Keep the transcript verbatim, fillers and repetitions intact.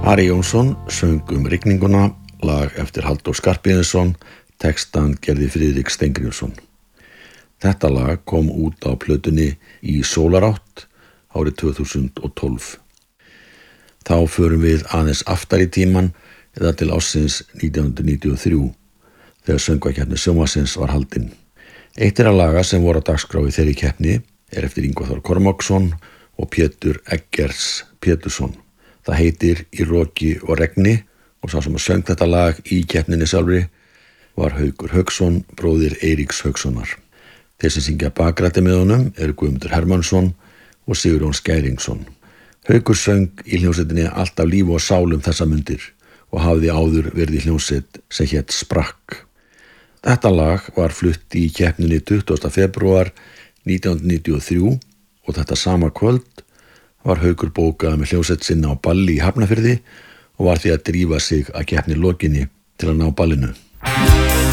Ari Jónsson söng um rigninguna, lag eftir Halldór Skarphéðinsson, textan gerði Friðrik Steingrímsson. Þetta lag kom út á plötunni Í sólarátt árið tvö þúsund og tólf. Þá förum við aðeins aftar í tíman eða til ársins nítján hundruð níutíu og þrjú þegar söngvakeppni sjónvarpsins var haldin. Eitt þeirra laga sem voru á dagskrá í þeirri keppni er eftir Ingvar Þór Kormáksson og Pétur Eggers Pétursson. Það heitir Í roki og regni og sá sem að söng þetta lag í keppninni sjálfri var Haukur Hauksson, bróðir Eiríks Haukssonar. Þeir sem syngja bakrætti með honum eru Guðmundur Hermannsson og Sigurjón Skæringsson. Haukur söng í hljómsveitinni Alltaf líf og sál um þessa mundir og hafði áður verið í hljómsveit sem hét Sprakk. Þetta lag var flutt í keppninni tuttugasta febrúar nítján hundruð níutíu og þrjú og þetta sama kvöld var Haukur bókað með hljómsveit sinna á balli í Hafnarfirði og var því að drífa sig að keppni lokinni til að ná ballinu.